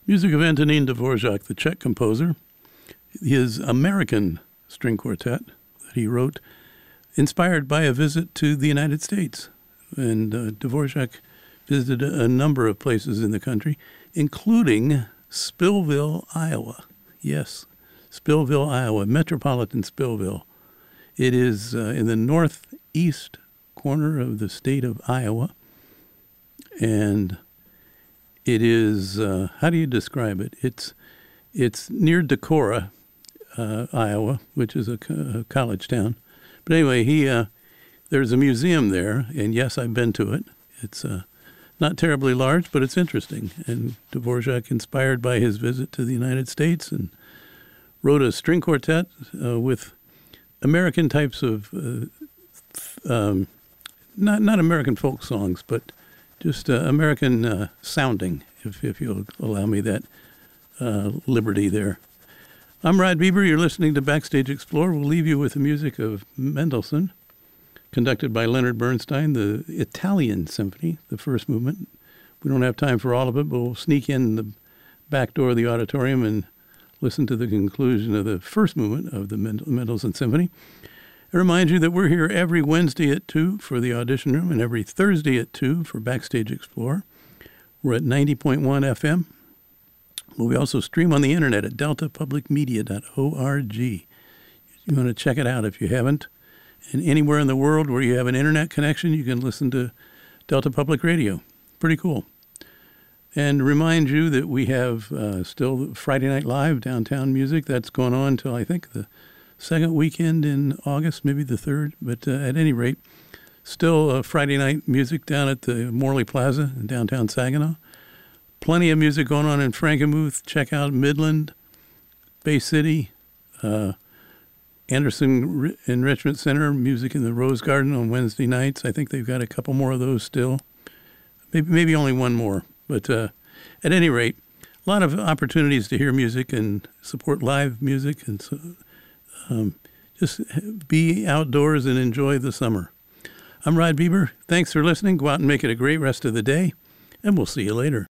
Music of Antonin Dvorak, the Czech composer. His American string quartet that he wrote, inspired by a visit to the United States. And Dvorak visited a number of places in the country, including Spillville, Iowa. Yes, Spillville, Iowa, metropolitan Spillville. It is in the northeast corner of the state of Iowa. And it is, how do you describe it? It's near Decorah, Iowa, which is a college town. But anyway, there's a museum there, and yes, I've been to it. It's not terribly large, but it's interesting. And Dvorak, inspired by his visit to the United States, and wrote a string quartet with American types of, not American folk songs, but just American sounding, if you'll allow me that liberty there. I'm Rod Bieber. You're listening to Backstage Explore. We'll leave you with the music of Mendelssohn, conducted by Leonard Bernstein, the Italian Symphony, the first movement. We don't have time for all of it, but we'll sneak in the back door of the auditorium and listen to the conclusion of the first movement of the Mendelssohn Symphony. I remind you that we're here every Wednesday at 2 for the audition room and every Thursday at 2 for Backstage Explore. We're at 90.1 FM. We also stream on the internet at deltapublicmedia.org. You want to check it out if you haven't. And anywhere in the world where you have an internet connection, you can listen to Delta Public Radio. Pretty cool. And remind you that we have still Friday Night Live Downtown Music. That's going on until I think the second weekend in August, maybe the third. But at any rate, still Friday night music down at the Morley Plaza in downtown Saginaw. Plenty of music going on in Frankenmuth. Check out Midland, Bay City, Anderson Enrichment Center, music in the Rose Garden on Wednesday nights. I think they've got a couple more of those still. Maybe only one more. But at any rate, a lot of opportunities to hear music and support live music. And so, just be outdoors and enjoy the summer. I'm Rod Bieber. Thanks for listening. Go out and make it a great rest of the day, and we'll see you later.